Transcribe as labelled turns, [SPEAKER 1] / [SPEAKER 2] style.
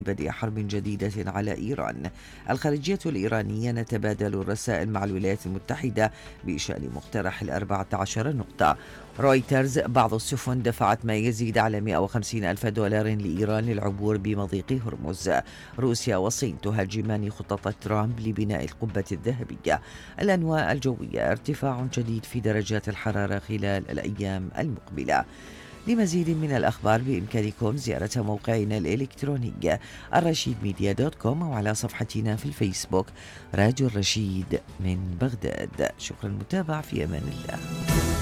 [SPEAKER 1] بدء حرب جديدة على إيران. الخارجية الإيرانية نتبادل الرسائل مع الولايات المتحدة بشأن مقترح 14 نقطة. رويترز: بعض السفن دفعت ما يزيد على 150 ألف دولار لإيران للعبور بمضيق هرمز. روسيا والصين تهاجمان خطط ترامب لبناء القبة الذهبية. الأنواع الجوية: ارتفاع شديد في درجات الحرارة خلال الأيام المقبلة. لمزيد من الأخبار بإمكانكم زيارة موقعنا الإلكتروني الرشيدميديا.com أو على صفحتنا في الفيسبوك راديو الرشيد من بغداد. شكرا للمتابعة، في أمان الله.